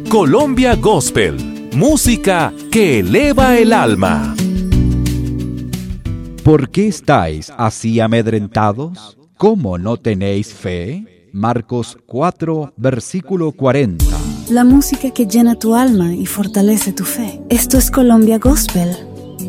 Colombia Gospel, música que eleva el alma. ¿Por qué estáis así amedrentados? ¿Cómo no tenéis fe? Marcos 4, versículo 40. La música que llena tu alma y fortalece tu fe. Esto es Colombia Gospel.